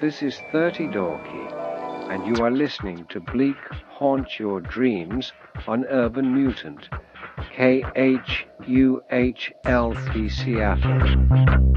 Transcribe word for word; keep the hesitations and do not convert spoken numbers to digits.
This is thirty Dorky, and you are listening to Bleak Haunt Your Dreams on Urban Mutant, K H U H L P Seattle.